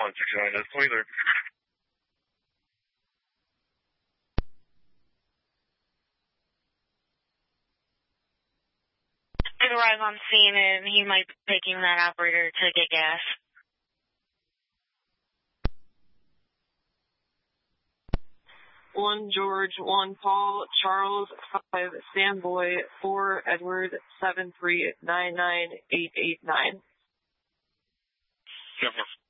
169, that's 23rd. Did arrive on scene, and he might be taking that operator to get gas. 1 George, 1 Paul, Charles, 5 Samboy, 4 Edward, 7399889. 10-4.